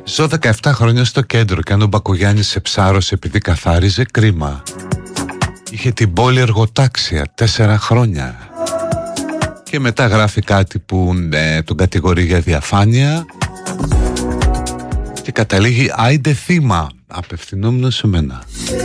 Ζω 17 χρόνια στο κέντρο και αν ο Μπακογιάννης σε ψάρωσε επειδή καθάριζε, κρίμα. Είχε την πόλη εργοτάξια 4 χρόνια. Και μετά γράφει κάτι που τον κατηγορεί για διαφάνεια και καταλήγει άιντε θύμα, απευθυνόμενο σε μένα.